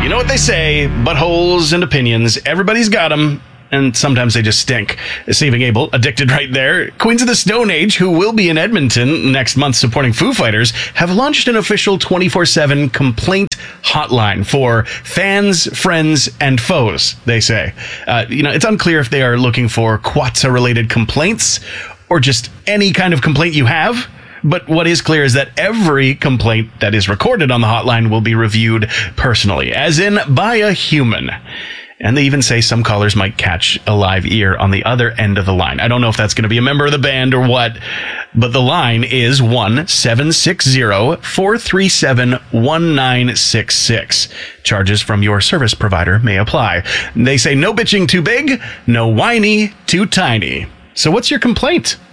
You know what they say, buttholes and opinions, everybody's got them, and sometimes they just stink. Saving Abel, addicted right there. Queens of the Stone Age, who will be in Edmonton next month supporting Foo Fighters, have launched an official 24/7 complaint hotline for fans, friends, and foes, they say. It's unclear if they are looking for Quatsa-related complaints or just any kind of complaint you have. But what is clear is that every complaint that is recorded on the hotline will be reviewed personally, as in by a human. And they even say some callers might catch a live ear on the other end of the line. I don't know if that's going to be a member of the band or what, but the line is 1-760-437-1966. Charges from your service provider may apply. They say no bitching too big, no whiny too tiny. So what's your complaint?